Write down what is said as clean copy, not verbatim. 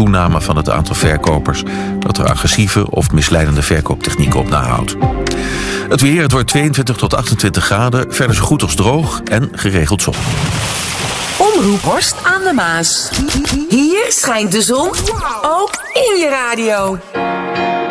toename van het aantal verkopers dat er agressieve of misleidende verkooptechnieken op nahoudt. Het weer, het wordt 22 tot 28 graden, verder zo goed als droog en geregeld zon. Omroep Horst aan de Maas. Hier schijnt de zon, ook in je radio.